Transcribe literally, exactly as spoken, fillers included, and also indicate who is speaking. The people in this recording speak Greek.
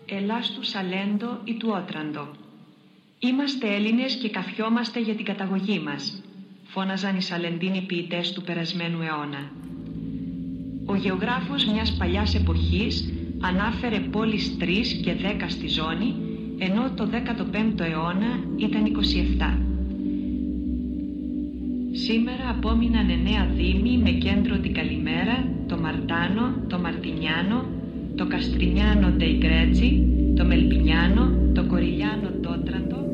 Speaker 1: Ελλάς του Σαλέντο ή του Ότραντο. Είμαστε Έλληνες και καθιόμαστε για την καταγωγή μας, φώναζαν οι Σαλεντίνοι ποιητές του περασμένου αιώνα. Ο γεωγράφος μιας παλιάς εποχής ανάφερε πόλεις τρεις και δέκα στη ζώνη, ενώ το δέκατο πέμπτο αιώνα ήταν είκοσι επτά. Σήμερα απόμειναν εννέα δήμοι με κέντρο την Καλημέρα, το Μαρτάνο, το Μαρτινιάνο, το Καστρινιάνο ντε Γκρέτσι, το Μελπινιάνο, το Κοριλιάνο Τότραντο,